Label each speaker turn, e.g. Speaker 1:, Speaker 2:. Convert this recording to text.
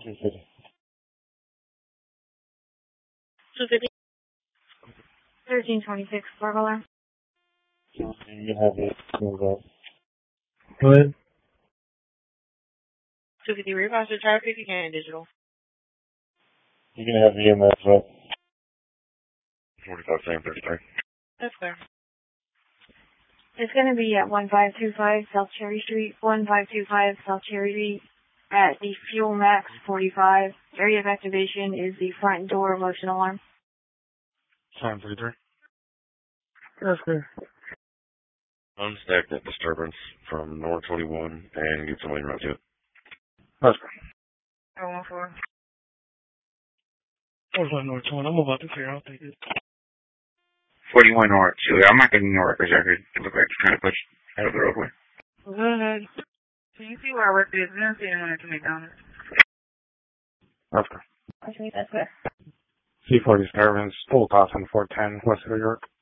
Speaker 1: 250.
Speaker 2: 250. 1326, Fort Alarm.
Speaker 1: You can have it move up. Go ahead.
Speaker 2: 250 repost your traffic and digital.
Speaker 1: You can have EMS up.
Speaker 3: 45 Sam 33.
Speaker 2: That's clear. It's going to be at 1525 South Cherry Street, 1525 South Cherry Street at the Fuel Max 45. Area of activation is the front door motion alarm.
Speaker 3: Sam 33.
Speaker 1: That's clear.
Speaker 3: Unstack that disturbance from North 21 and get somebody right to it.
Speaker 1: That's clear.
Speaker 2: 014.
Speaker 1: What's on North 20? I'm about to figure out.
Speaker 4: 41 North, Julia. I'm not getting North because I could look like it's kind of pushed out of the roadway.
Speaker 2: Go ahead. Can you see where I work is? I don't see anyone at McDonald's.
Speaker 1: That's clear.
Speaker 2: Actually, that's clear.
Speaker 1: C4 disturbance, full cost on 410 West of New York.